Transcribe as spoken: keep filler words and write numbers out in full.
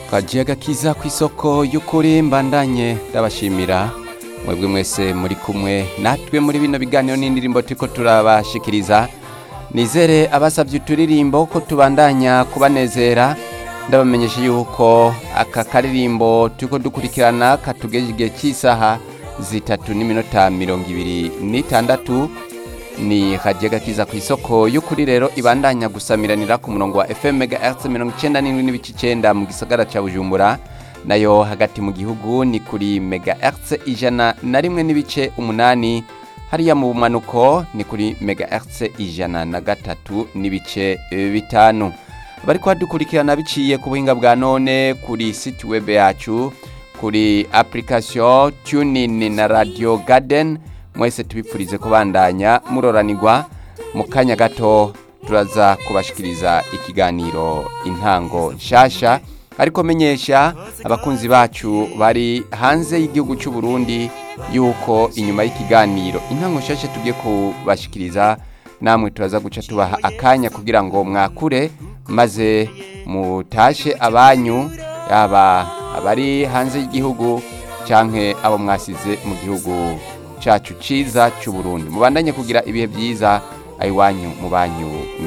kagiye gakiza ku isoko y'ukuri mbandanye ndabashimira mwebwe mwese muri kumwe natwe muri bino biganiro n'indirimbo turiko turabashikiriza. Nizere abasavye uturirimbo ko tubandanya kubanezera, ndabamenyesha yuko aka karirimbo turiko dukurikirana katugejeje igihe cy'isaha zitatu n'iminota mirongo ibiri n'itandatu. Ni kagiye gakiza ku isoko y'ukuri rero ibandanya gusamiranira ku murongo wa F M megahertz mirongo icenda n'indwi n'ibice icenda mu gisagara ca Bujumbura, nayo hagati mu gihugu ni kuri megahertz ijana na rimwe n'ibice umunani, hariya mu bumanuko ni kuri megahertz ijana na gatatu n'ibice bitanu. Bari kwadukurikirana biciye ku buhinga bwa none kuri site web yacu, kuri application TuneIn na Radio Garden. Mwese tubipfurize kubandanya muroranirwa. Mu kanya gato turaza kubashikiriza ikiganiro intango nshasha, ariko menyesha abakunzi bacu bari hanze y'igihugu cy'u Burundi yuko inyuma y'ikiganiro intango nshasha tugiye kubashikiriza namwe turaza guca tubaha akanya kugira ngo mwakure maze mutashe abanyu, yaba abari hanze y'igihugu canke abo mwasize mu gihugu cacu ciza cy'u Burundi. Mubandanye kugira ibihe byiza ayiwanyu mu banyu.